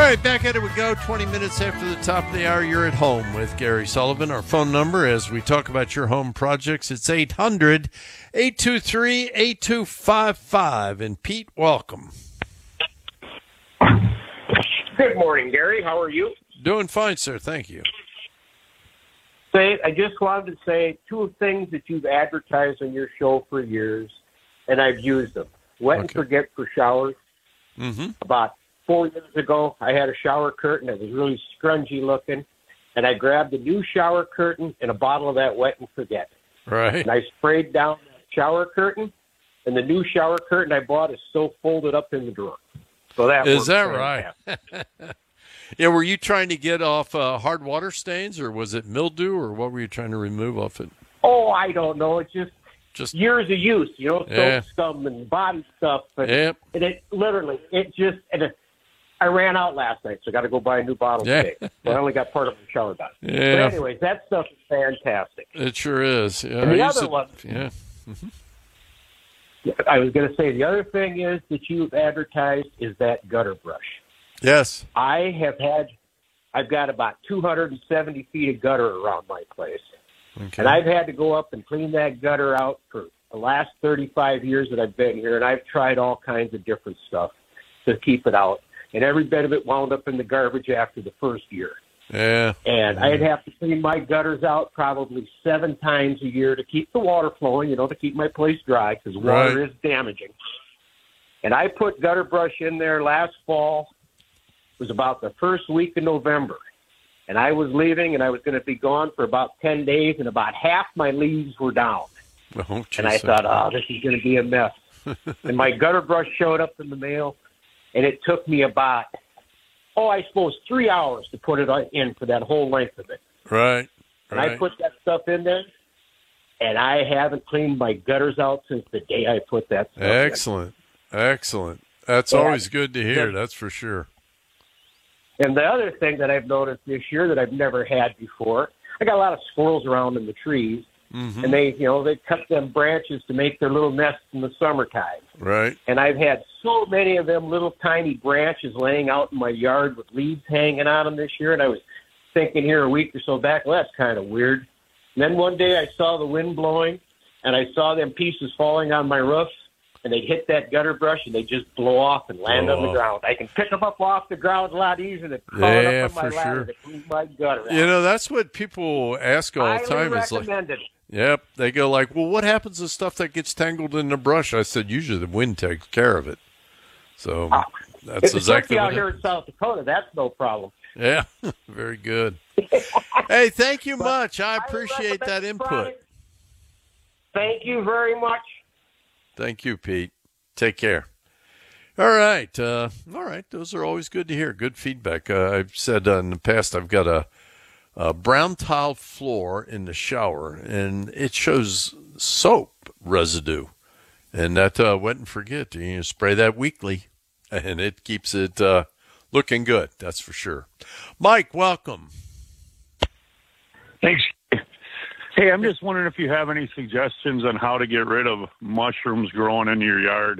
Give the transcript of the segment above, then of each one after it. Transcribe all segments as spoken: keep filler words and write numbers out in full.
right, back at it we go. twenty minutes after the top of the hour, you're at home with Gary Sullivan. Our phone number as we talk about your home projects, it's eight hundred, eight two three, eight two five five. And Pete, welcome. Good morning, Gary. How are you? Doing fine, sir. Thank you. Say, I just wanted to say two things that you've advertised on your show for years, and I've used them. Wet and Okay. Forget for showers. Mm-hmm. About four years ago, I had a shower curtain that was really scrungy looking, and I grabbed a new shower curtain and a bottle of that Wet and Forget. Right. And I sprayed down that shower curtain, and the new shower curtain I bought is still folded up in the drawer. So that Is works that fantastic. right? Yeah, were you trying to get off uh, hard water stains, or was it mildew, or what were you trying to remove off it? Oh, I don't know. It's just Just years of use, you know, soap Yeah. scum and body stuff. But Yep. and it literally, it just, and it, I ran out last night, so I got to go buy a new bottle Yeah. today. But I only got part of the shower done. Yeah. But anyways, that stuff is fantastic. It sure is. Yeah, And the I used other it- one- Yeah. I was going to say the other thing is that you've advertised is that gutter brush. Yes. I have had, I've got about two hundred seventy feet of gutter around my place. Okay. And I've had to go up and clean that gutter out for the last thirty-five years that I've been here, and I've tried all kinds of different stuff to keep it out. And every bit of it wound up in the garbage after the first year. Yeah. And I'd have to clean my gutters out probably seven times a year to keep the water flowing, you know, to keep my place dry, because water Right. is damaging. And I put gutter brush in there last fall. It was about the first week of November. And I was leaving, and I was going to be gone for about ten days, and about half my leaves were down. Oh, And I thought, oh, this is going to be a mess. And my gutter brush showed up in the mail, and it took me about, oh, I suppose three hours to put it on- in for that whole length of it. Right. And Right. I put that stuff in there, and I haven't cleaned my gutters out since the day I put that stuff in. Excellent. Excellent. That's Yeah. always good to hear. Yeah. That's for sure. And the other thing that I've noticed this year that I've never had before, I got a lot of squirrels around in the trees, Mm-hmm. and they, you know, they cut them branches to make their little nests in the summertime. Right. And I've had so many of them little tiny branches laying out in my yard with leaves hanging on them this year, and I was thinking here a week or so back, well, that's kind of weird. And then one day I saw the wind blowing, and I saw them pieces falling on my roof, and they hit that gutter brush, and they just blow off and land Blow on the off. ground. I can pick them up off the ground a lot easier than crawl Yeah, up on my for ladder sure. to clean my gutter out. You know, that's what people ask all the Highly time. Is like, recommended. yep. They go like, well, what happens to stuff that gets tangled in the brush? I said, usually the wind takes care of it. So that's It's exactly out what here happens. in South Dakota. That's no problem. Yeah. Very good. Hey, thank you much. I I appreciate that recommend the input. product. Thank you very much. Thank you, Pete. Take care. All right. Uh, all right. Those are always good to hear. Good feedback. Uh, I've said uh, in the past I've got a, a brown tile floor in the shower, and it shows soap residue. And that uh, Wet and Forget, you spray that weekly, and it keeps it uh, looking good. That's for sure. Mike, welcome. Thanks. Hey, I'm just wondering if you have any suggestions on how to get rid of mushrooms growing in your yard.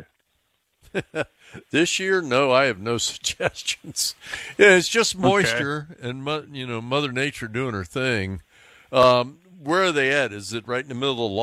This year, no, I have no suggestions. Yeah, it's just moisture and mo- you know Mother Nature doing her thing. Um, where are they at? Is it right in the middle of the lawn?